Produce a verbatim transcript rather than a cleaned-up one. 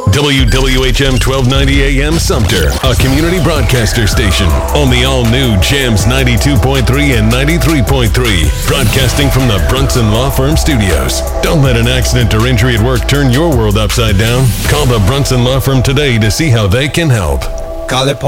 W W H M twelve ninety A M Sumter, a community broadcaster station on the all-new Jams ninety-two point three and ninety-three point three, broadcasting from the Brunson Law Firm studios. Don't let an accident or injury at work turn your world upside down. Call the Brunson Law Firm today to see how they can help. Call it